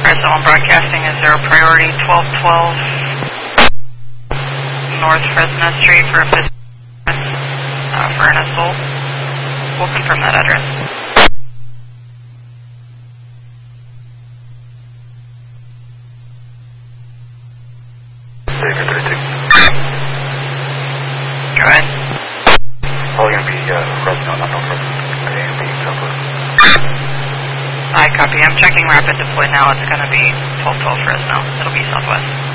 Fresno on broadcasting, is there a priority 1212 North Fresno Street for a for an assault? We'll confirm that address. David 32. Go ahead. All going to be Fresno, not North Fresno. A&B Southwest. I copy. I'm checking rapid deploy now. It's going to be 1212 Fresno. It'll be Southwest.